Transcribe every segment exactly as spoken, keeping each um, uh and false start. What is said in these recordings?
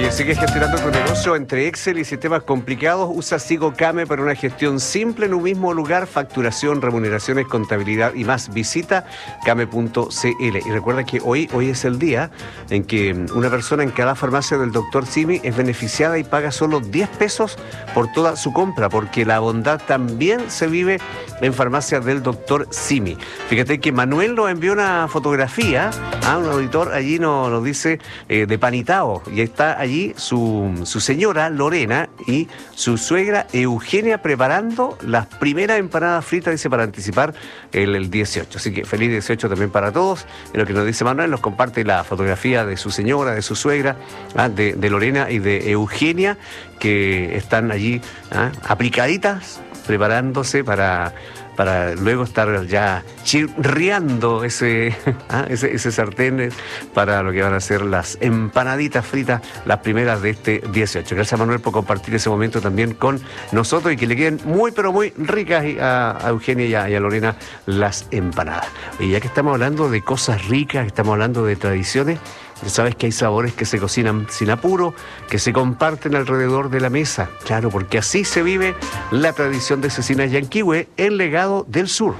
Oye, sigue gestionando tu negocio entre Excel y sistemas complicados. Usa SigoCame para una gestión simple en un mismo lugar. Facturación, remuneraciones, contabilidad y más. Visita came punto c l. Y recuerda que hoy, hoy es el día en que una persona en cada farmacia del doctor Simi es beneficiada y paga solo diez pesos por toda su compra, porque la bondad también se vive en farmacias del doctor Simi. Fíjate que Manuel nos envió una fotografía, a un auditor allí nos, nos dice eh, de Panitao, y está allí su, su señora Lorena y su suegra Eugenia preparando las primeras empanadas fritas, dice, para anticipar el, el dieciocho. Así que feliz dieciocho también para todos. En lo que nos dice Manuel, nos comparte la fotografía de su señora, de su suegra, ¿ah? de, de Lorena y de Eugenia, que están allí ¿ah? aplicaditas, preparándose para... para luego estar ya chirriando ese, ¿ah? ese, ese sartén para lo que van a ser las empanaditas fritas, las primeras de este dieciocho. Gracias, Manuel, por compartir ese momento también con nosotros y que le queden muy, pero muy ricas a, a Eugenia y a, y a Lorena las empanadas. Y ya que estamos hablando de cosas ricas, que estamos hablando de tradiciones, ya sabes que hay sabores que se cocinan sin apuro, que se comparten alrededor de la mesa. Claro, porque así se vive la tradición de Cecinas Yanquihue, el legado del sur.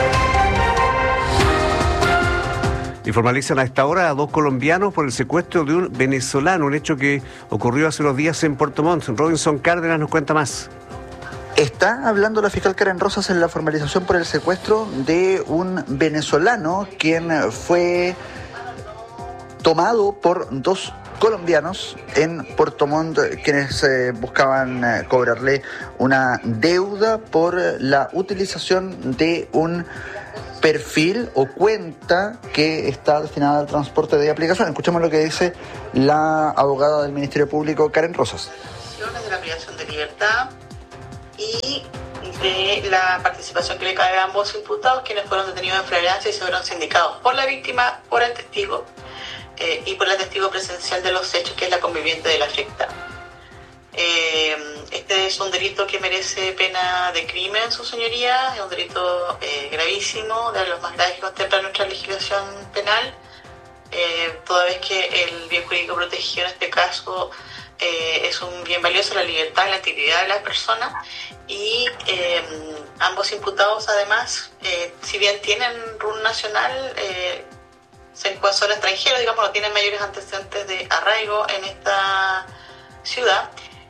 Y formalizan a esta hora a dos colombianos por el secuestro de un venezolano, un hecho que ocurrió hace unos días en Puerto Montt. Robinson Cárdenas nos cuenta más. Está hablando la fiscal Karen Rosas en la formalización por el secuestro de un venezolano, quien fue tomado por dos colombianos en Puerto Montt, quienes eh, buscaban eh, cobrarle una deuda por la utilización de un perfil o cuenta que está destinada al transporte de aplicación. Escuchemos lo que dice la abogada del Ministerio Público, Karen Rosas. De la privación de libertad y de la participación que le cabe a ambos imputados, quienes fueron detenidos en flagrancia y se fueron sindicados por la víctima, por el testigo eh, y por el testigo presencial de los hechos, que es la conviviente de la afectada. Eh, este es un delito que merece pena de crimen, su señoría, es un delito eh, gravísimo, de los más graves que contempla nuestra legislación penal, eh, toda vez que el bien jurídico protegido en este caso eh, es un bien valioso, la libertad y la integridad de la persona, y eh, ambos imputados además, eh, si bien tienen R U N nacional, eh, se encuentran son extranjeros, digamos, no tienen mayores antecedentes de arraigo en esta ciudad,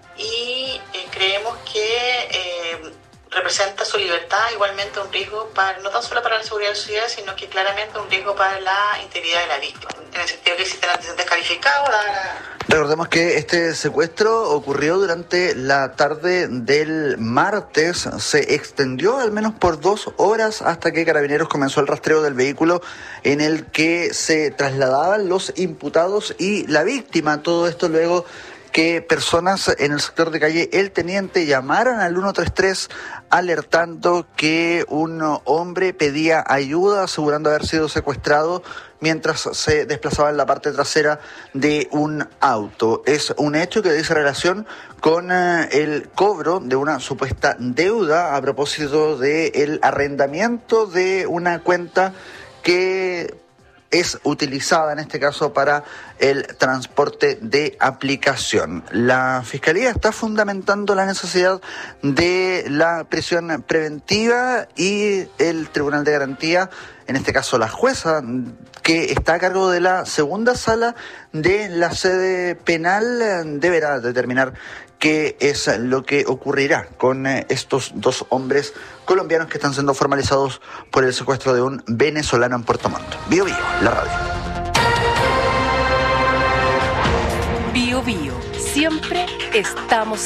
y eh, creemos que eh, representa su libertad igualmente un riesgo para, no tan solo para la seguridad de la ciudad, sino que claramente un riesgo para la integridad de la víctima, en el sentido que existen antecedentes calificados. La... Recordemos que este secuestro ocurrió durante la tarde del martes, se extendió al menos por dos horas hasta que Carabineros comenzó el rastreo del vehículo en el que se trasladaban los imputados y la víctima. Todo esto luego que personas en el sector de calle El Teniente llamaran al uno tres tres alertando que un hombre pedía ayuda, asegurando haber sido secuestrado mientras se desplazaba en la parte trasera de un auto. Es un hecho que dice relación con eh, el cobro de una supuesta deuda a propósito del arrendamiento de una cuenta que es utilizada en este caso para el transporte de aplicación. La Fiscalía está fundamentando la necesidad de la prisión preventiva y el Tribunal de Garantía, en este caso la jueza, que está a cargo de la segunda sala de la sede penal, deberá determinar qué es lo que ocurrirá con estos dos hombres colombianos que están siendo formalizados por el secuestro de un venezolano en Puerto Montt. Bio Bio, la radio. Bio Bio, siempre estamos